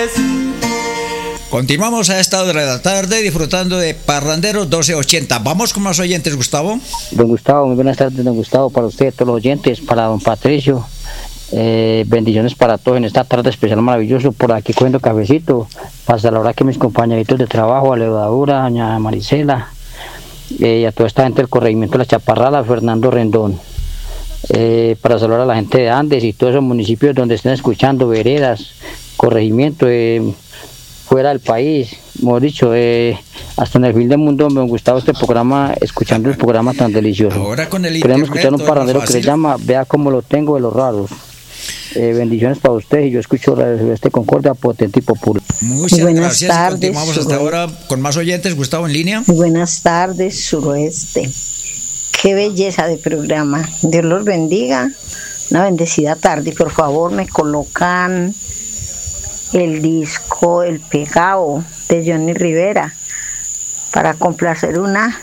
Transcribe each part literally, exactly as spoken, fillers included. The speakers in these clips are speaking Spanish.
Continuamos a esta hora de la tarde disfrutando de Parranderos doce ochenta. Vamos con más oyentes, Gustavo. Don Gustavo, muy buenas tardes, don Gustavo, para usted, todos los oyentes, para don Patricio. Eh, bendiciones para todos en esta tarde especial maravilloso, por aquí cogiendo cafecito, hasta la hora que mis compañeritos de trabajo, a Levadura, doña Marisela, eh, y a toda esta gente del corregimiento de La Chaparrada, Fernando Rendón. Eh, para saludar a la gente de Andes y todos esos municipios donde estén escuchando, veredas, corregimiento, eh, fuera del país, hemos dicho, eh, hasta en el fin del mundo me ha gustado este programa, escuchando el programa tan delicioso. Ahora con el Queremos internet, escuchar un parrandero que le llama Vea cómo lo tengo de los raros. Eh, bendiciones para usted, y yo escucho la de este Concordia, potente y popular. Muchas Muy buenas gracias. tardes, Continuamos hasta Suroeste. ahora con más oyentes. Gustavo en línea. Muy buenas tardes, Suroeste. Qué belleza de programa. Dios los bendiga. Una bendecida tarde. Y por favor, me colocan el disco El Pegao de Johnny Rivera para complacer una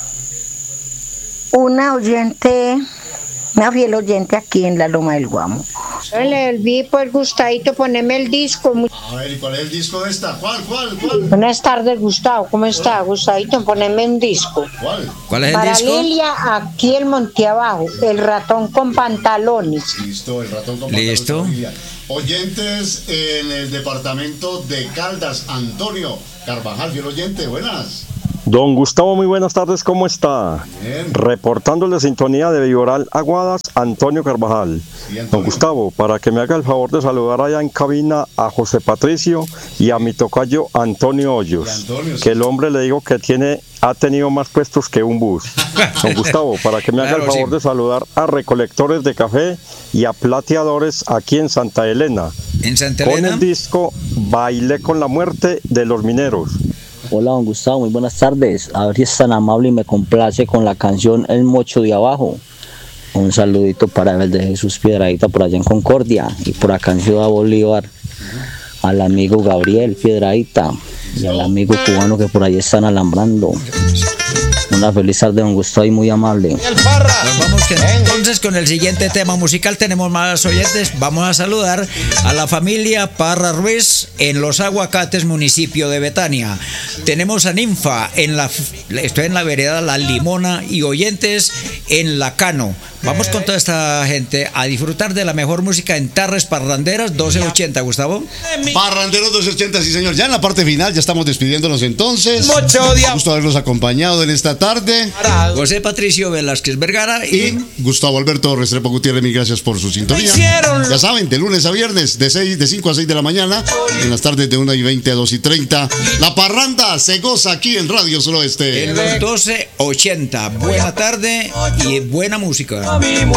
una oyente, una fiel oyente aquí en la Loma del Guamo. Le olvidé por Gustavito ponerme el disco. A ver, ¿y cuál es el disco de esta? ¿Cuál, cuál, cuál? Buenas tardes, Gustavo. ¿Cómo está? Gustavito, ponerme un disco. ¿Cuál? ¿Cuál es el Para disco? Lilia, aquí el Monte Abajo, el ratón con pantalones. Listo, el ratón con Listo. pantalones de familia. Oyentes en el departamento de Caldas, Antonio Carvajal, fiel oyente, buenas. Don Gustavo, muy buenas tardes, ¿cómo está? Bien. Reportándole sintonía de Viboral Aguadas, Antonio Carvajal. Sí, Antonio. Don Gustavo, para que me haga el favor de saludar allá en cabina a José Patricio y a mi tocayo Antonio Hoyos, Y Antonio, sí. que el hombre le digo que tiene, ha tenido más puestos que un bus. Don Gustavo, para que me haga Claro, el favor sí. de saludar a recolectores de café y a plateadores aquí en Santa Elena, En Santa con Elena. el disco Bailé con la muerte de los mineros. Hola, don Gustavo, muy buenas tardes. A ver si es tan amable y me complace con la canción El Mocho de Abajo. Un saludito para el de Jesús Piedradita por allá en Concordia, y por acá en Ciudad Bolívar al amigo Gabriel Piedradita y al amigo cubano que por ahí están alambrando. Una feliz tarde, don Gustavo, y muy amable. Nos vamos que- entonces con el siguiente tema musical. Tenemos más oyentes. Vamos a saludar a la familia Parra Ruiz en Los Aguacates, municipio de Betania. Tenemos a Ninfa en la, estoy en la vereda La Limona, y oyentes en La Cano. Vamos con toda esta gente a disfrutar de la mejor música en Tarres Parranderas doce ochenta, Gustavo. Parranderos doscientos ochenta, sí señor. Ya en la parte final, ya estamos despidiéndonos entonces. Un gusto haberlos acompañado en esta tarde. José Patricio Velázquez Vergara y, Y Gustavo Alberto Restrepo Gutiérrez, mil gracias por su sintonía. Ya saben, de lunes a viernes, de seis, de cinco a seis de la mañana, en las tardes de una y veinte a dos y treinta. La parranda se goza aquí en Radio Suroeste. en los doce ochenta. Buena tarde y buena música. A mi